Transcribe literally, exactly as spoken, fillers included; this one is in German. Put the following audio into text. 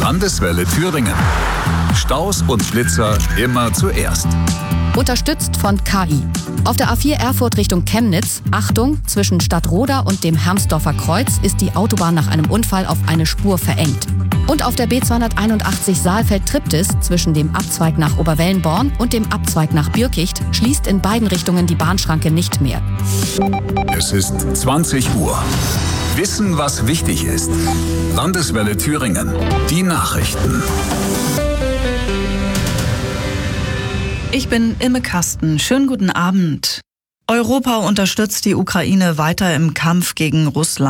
Landeswelle Thüringen. Staus und Blitzer immer zuerst. Unterstützt von K I. Auf der A vier Erfurt Richtung Chemnitz, Achtung, zwischen Stadtroda und dem Hermsdorfer Kreuz ist die Autobahn nach einem Unfall auf eine Spur verengt. Und auf der B zweihunderteinundachtzig Saalfeld-Triptis zwischen dem Abzweig nach Oberwellenborn und dem Abzweig nach Bürkicht schließt in beiden Richtungen die Bahnschranke nicht mehr. Es ist zwanzig Uhr. Wissen, was wichtig ist. Landeswelle Thüringen. Die Nachrichten. Ich bin Imme Kasten. Schönen guten Abend. Europa unterstützt die Ukraine weiter im Kampf gegen Russland.